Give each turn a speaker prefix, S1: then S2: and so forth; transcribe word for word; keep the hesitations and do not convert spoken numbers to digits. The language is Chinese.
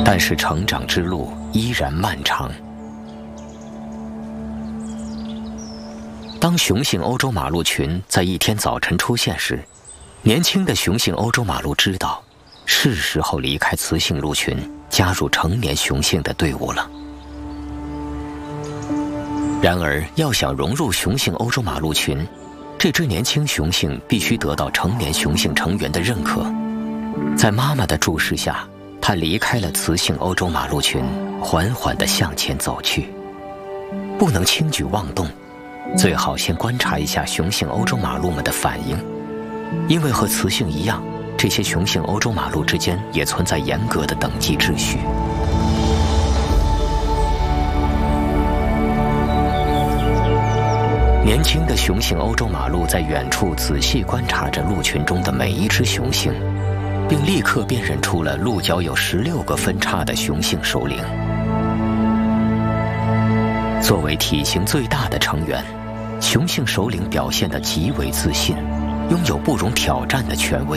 S1: 但是成长之路依然漫长。当雄性欧洲马鹿群在一天早晨出现时，年轻的雄性欧洲马鹿知道，是时候离开雌性鹿群，加入成年雄性的队伍了。然而，要想融入雄性欧洲马鹿群，这只年轻雄性必须得到成年雄性成员的认可。在妈妈的注视下，它离开了雌性欧洲马鹿群，缓缓地向前走去。不能轻举妄动，最好先观察一下雄性欧洲马鹿们的反应，因为和雌性一样，这些雄性欧洲马鹿之间也存在严格的等级秩序。年轻的雄性欧洲马鹿在远处仔细观察着鹿群中的每一只雄性，并立刻辨认出了鹿角有十六个分叉的雄性首领。作为体型最大的成员，雄性首领表现得极为自信，拥有不容挑战的权威。